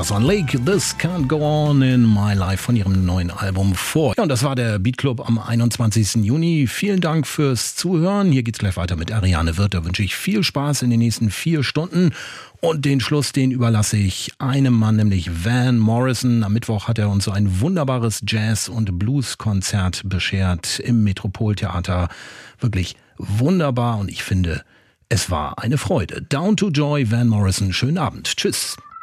Swan Lake, This Can't Go On in My Life von ihrem neuen Album vor. Ja, und das war der Beat Club am 21. Juni. Vielen Dank fürs Zuhören. Hier geht's gleich weiter mit Ariane Wirth. Da wünsche ich viel Spaß in den nächsten 4 Stunden. Und den Schluss, den überlasse ich einem Mann, nämlich Van Morrison. Am Mittwoch hat er uns so ein wunderbares Jazz- und Blues-Konzert beschert im Metropoltheater. Wirklich wunderbar und ich finde, es war eine Freude. Down to Joy, Van Morrison. Schönen Abend. Tschüss.